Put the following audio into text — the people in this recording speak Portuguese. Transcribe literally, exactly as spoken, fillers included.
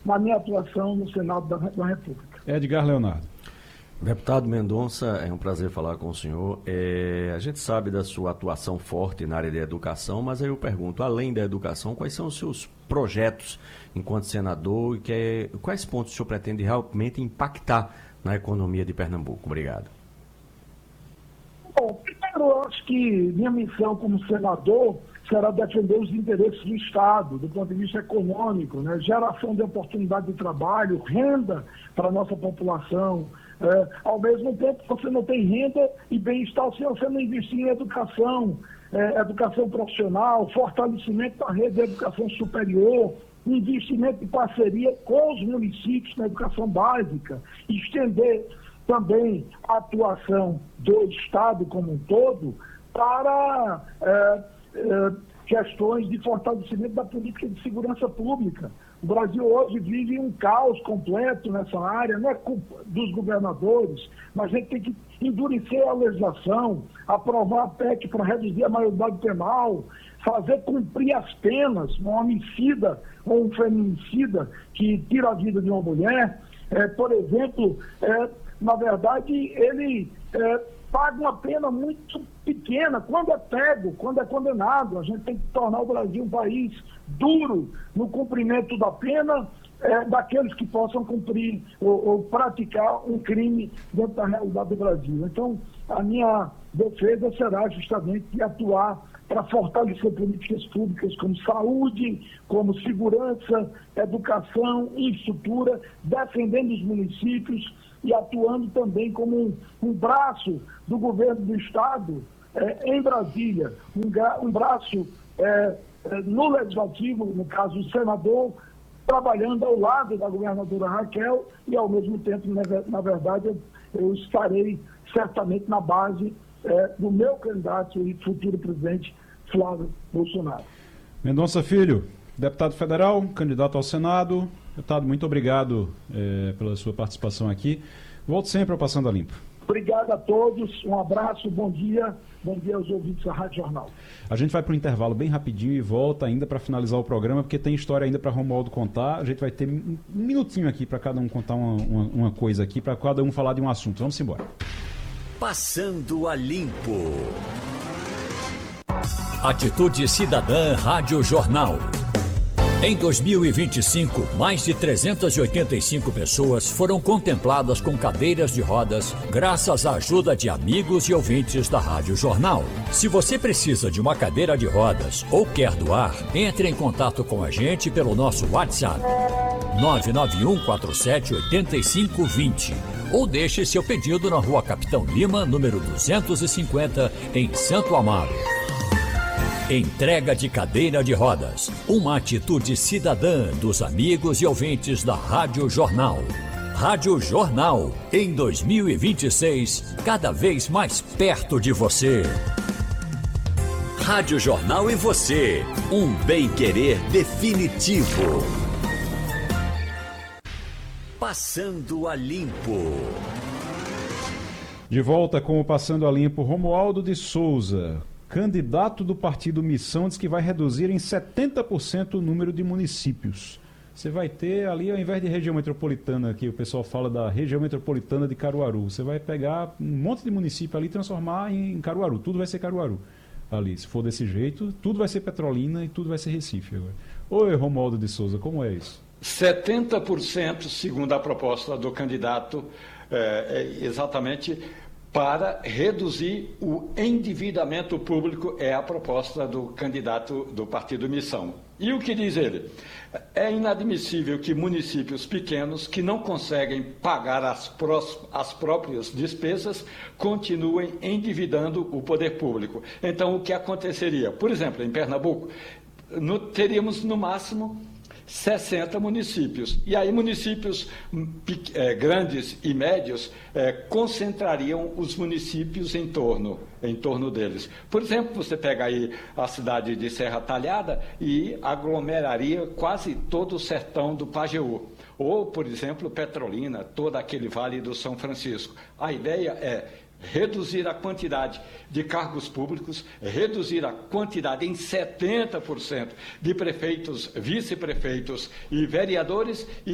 na minha atuação no Senado da, da República. Edgar Leonardo. Deputado Mendonça, é um prazer falar com o senhor. É, a gente sabe da sua atuação forte na área da educação, mas aí eu pergunto, além da educação, quais são os seus projetos enquanto senador e que é, quais pontos o senhor pretende realmente impactar na economia de Pernambuco? Obrigado. Bom, primeiro, eu acho que minha missão como senador será defender os interesses do Estado, do ponto de vista econômico, né? Geração de oportunidade de trabalho, renda para a nossa população. É, ao mesmo tempo, você não tem renda e bem-estar se você não investir em educação, é, educação profissional, fortalecimento da rede de educação superior, investimento em parceria com os municípios na educação básica, estender também a atuação do Estado como um todo para é, é, questões de fortalecimento da política de segurança pública. O Brasil hoje vive um caos completo nessa área, não é culpa dos governadores, mas a gente tem que endurecer a legislação, aprovar a P E C para reduzir a maioridade penal, fazer cumprir as penas, um homicida ou um feminicida que tira a vida de uma mulher. É, por exemplo, é, na verdade, ele é, paga uma pena muito pequena quando é pego, quando é condenado. A gente tem que tornar o Brasil um país duro no cumprimento da pena é, daqueles que possam cumprir ou, ou praticar um crime dentro da realidade do Brasil. Então, a minha defesa será justamente de atuar para fortalecer políticas públicas como saúde, como segurança, educação, infraestrutura, defendendo os municípios e atuando também como um, um braço do governo do Estado é, em Brasília, um, um braço é, é, no Legislativo, no caso o senador, trabalhando ao lado da governadora Raquel e, ao mesmo tempo, na, na verdade, eu, eu estarei certamente na base é, do meu candidato e futuro presidente, Flávio Bolsonaro. Mendonça Filho, deputado federal, candidato ao Senado. Deputado, muito obrigado é, pela sua participação aqui. Volto sempre ao Passando a Limpo. Obrigado a todos, um abraço, bom dia, bom dia aos ouvintes da Rádio Jornal. A gente vai para o intervalo bem rapidinho e volta ainda para finalizar o programa, porque tem história ainda para Romualdo contar. A gente vai ter um minutinho aqui para cada um contar uma, uma, uma coisa aqui, para cada um falar de um assunto. Vamos embora. Passando a Limpo. Atitude Cidadã Rádio Jornal. Em dois mil e vinte e cinco, mais de trezentas e oitenta e cinco pessoas foram contempladas com cadeiras de rodas graças à ajuda de amigos e ouvintes da Rádio Jornal. Se você precisa de uma cadeira de rodas ou quer doar, entre em contato com a gente pelo nosso WhatsApp nove nove um quatro sete oito cinco dois zero ou deixe seu pedido na Rua Capitão Lima, número duzentos e cinquenta, em Santo Amaro. Entrega de cadeira de rodas, uma atitude cidadã dos amigos e ouvintes da Rádio Jornal. Rádio Jornal, em dois mil e vinte e seis, cada vez mais perto de você. Rádio Jornal e você, um bem-querer definitivo. Passando a Limpo. De volta com o Passando a Limpo, Romualdo de Souza, candidato do partido Missão, diz que vai reduzir em setenta por cento o número de municípios. Você vai ter ali, ao invés de região metropolitana, que o pessoal fala da região metropolitana de Caruaru, você vai pegar um monte de município ali e transformar em Caruaru. Tudo vai ser Caruaru ali. Se for desse jeito, tudo vai ser Petrolina e tudo vai ser Recife agora. Oi, Romualdo de Souza, como é isso? setenta por cento, segundo a proposta do candidato, é, é exatamente para reduzir o endividamento público, é a proposta do candidato do Partido Missão. E o que diz ele? É inadmissível que municípios pequenos que não conseguem pagar as, prós, as próprias despesas continuem endividando o poder público. Então, o que aconteceria? Por exemplo, em Pernambuco, no, teríamos no máximo sessenta municípios. E aí municípios é, grandes e médios é, concentrariam os municípios em torno, em torno deles. Por exemplo, você pega aí a cidade de Serra Talhada e aglomeraria quase todo o sertão do Pajeú. Ou, por exemplo, Petrolina, todo aquele vale do São Francisco. A ideia é reduzir a quantidade de cargos públicos, reduzir a quantidade em setenta por cento de prefeitos, vice-prefeitos e vereadores e